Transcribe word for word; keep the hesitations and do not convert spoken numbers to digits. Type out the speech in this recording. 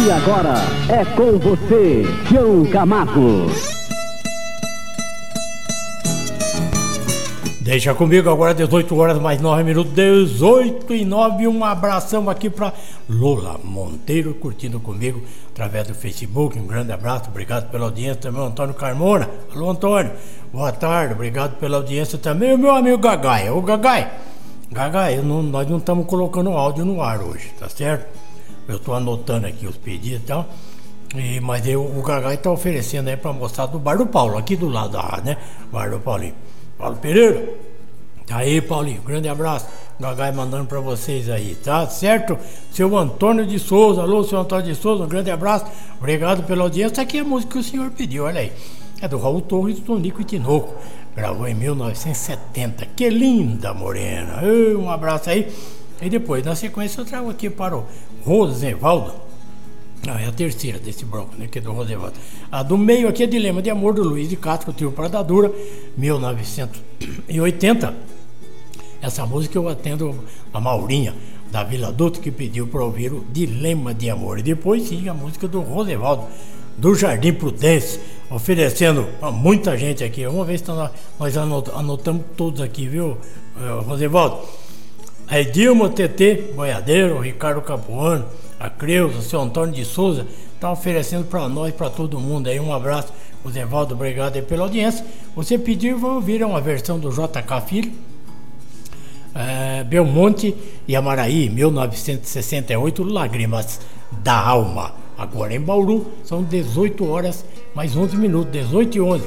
E agora é com você, Tião Camargo. Deixa comigo agora, dezoito horas mais nove minutos, dezoito e nove. Um abração aqui para Lola Monteiro, curtindo comigo através do Facebook. Um grande abraço, obrigado pela audiência também. Antônio Carmona, alô Antônio, boa tarde, obrigado pela audiência também. O meu amigo Gagai, ô Gagai, Gagai, eu não, nós não estamos colocando áudio no ar hoje, tá certo? Eu estou anotando aqui os pedidos e tal. E, mas eu, o Gagai está oferecendo aí para mostrar do Bar do Paulo, aqui do lado da rádio, né? Bar do Paulinho. Paulo Pereira, tá aí, Paulinho, grande abraço, Gagai mandando pra vocês aí, tá certo? Seu Antônio de Souza, alô, seu Antônio de Souza, um grande abraço, obrigado pela audiência. Aqui é a música que o senhor pediu, olha aí, é do Raul Torres e do Tonico e Tinoco, gravou em mil novecentos e setenta, que linda morena. Um abraço aí. E depois, na sequência, eu trago aqui para o Rosevaldo. Ah, é a terceira desse bloco, né, que é do Rosevaldo. A do meio aqui é Dilema de Amor, do Luiz de Castro, Trio Pradadura, mil novecentos e oitenta. Essa música eu atendo a Maurinha, da Vila Duto, que pediu para ouvir o Dilema de Amor. E depois sim a música do Rosevaldo, do Jardim Prudência, oferecendo a muita gente aqui. Uma vez que nós anotamos todos aqui, viu, Rosevaldo? A Edilma, T T, Boiadeiro, Ricardo Capuano, a Creuza, o seu Antônio de Souza, está oferecendo para nós, para todo mundo aí. Um abraço, o Zevaldo, obrigado aí pela audiência. Você pediu e vamos ouvir uma versão do J K Filho, é, Belmonte e Amaraí, mil novecentos e sessenta e oito, Lágrimas da Alma. Agora em Bauru, são dezoito horas mais onze minutos, dezoito e onze.